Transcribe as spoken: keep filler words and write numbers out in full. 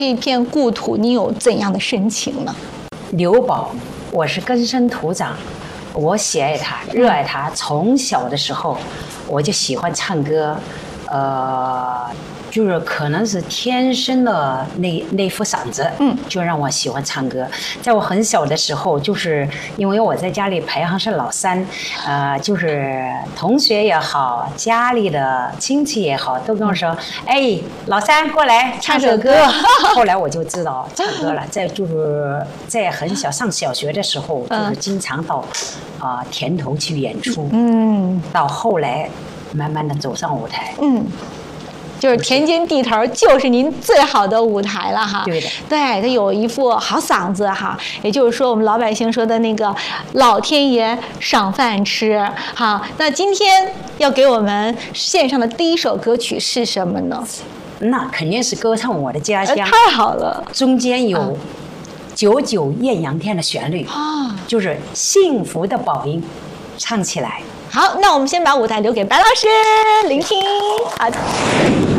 这片故土，你有怎样的深情呢？ 刘宝，我是根生土长，我喜爱它，热爱它。从小的时候，我就喜欢唱歌，呃，就是可能是天生的那那副嗓子，嗯，就让我喜欢唱歌。在我很小的时候，就是因为我在家里排行是老三，呃，就是同学也好，家里的亲戚也好，都跟我说：“哎，老三过来唱首歌。”后来我就知道唱歌了。在就是在很小上小学的时候，就是经常到啊、呃、田头去演出，嗯，到后来慢慢的走上舞台，嗯。 就是田间地头，就是您最好的舞台了哈。 对的， 对，他有一副好嗓子哈，也就是说我们老百姓说的那个老天爷赏饭吃哈。那今天要给我们献上的第一首歌曲是什么呢？ 那肯定是歌唱我的家乡。 太好了， 中间有九九艳阳天的旋律啊，就是幸福的宝音，唱起来。 好，那我们先把舞台留给白老师聆听。好的。